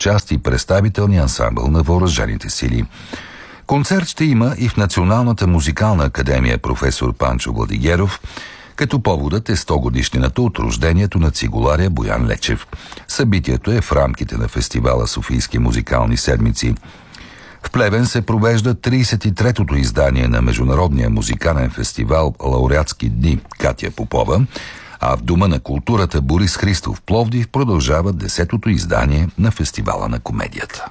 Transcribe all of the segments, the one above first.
част и представителния ансамбъл на въоръжените сили. Концерт ще има и в Националната музикална академия професор Панчо Владигеров, като поводът е 100 годишнината от рождението на цигуларя Боян Лечев. Събитието е в рамките на фестивала Софийски музикални седмици. В Плевен се провежда 33-то издание на Международния музикален фестивал Лауреатски дни Катя Попова, а в Дома на културата Борис Христов Пловдив продължава 10-то издание на фестивала на комедията.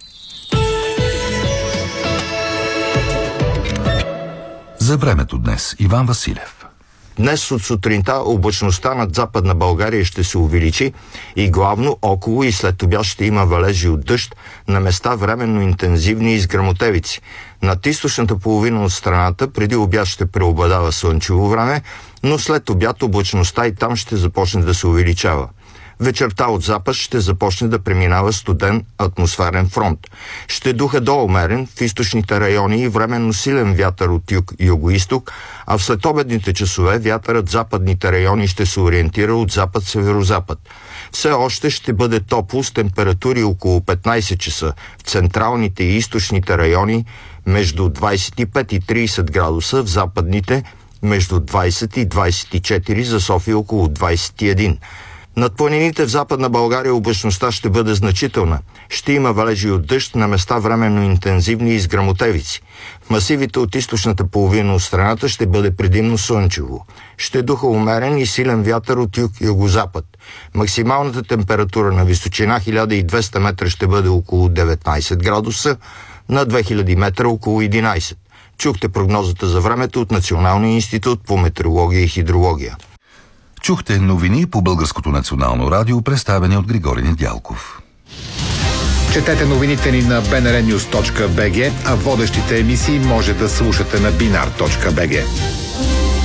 За времето днес Иван Василев. Днес от сутринта облачността над Западна България ще се увеличи и главно около и след обяд ще има валежи от дъжд, на места временно интензивни и с гръмотевици. Над източната половина от страната преди обяд ще преобладава слънчево време, но след обяд облачността и там ще започне да се увеличава. Вечерта от запад ще започне да преминава студен атмосферен фронт. Ще духа до умерен в източните райони и временно силен вятър от юг-югоизток, а в следобедните часове вятърът в западните райони ще се ориентира от запад-северозапад. Все още ще бъде топло с температури около 15 часа в централните и източните райони, между 25 и 30 градуса, в западните между 20 и 24, за София около 21. Над планините в Западна България облачността ще бъде значителна. Ще има валежи от дъжд, на места временно интензивни и с гръмотевици. В масивите от източната половина от страната ще бъде предимно слънчево. Ще духа умерен и силен вятър от юг-югозапад. Максималната температура на височина 1200 метра ще бъде около 19 градуса, на 2000 метра около 11. Чухте прогнозата за времето от Националния институт по метеорология и хидрология. Чухте новини по Българското национално радио, представени от Григорий Недялков. Четете новините ни на bnrnews.bg, а водещите емисии може да слушате на binar.bg.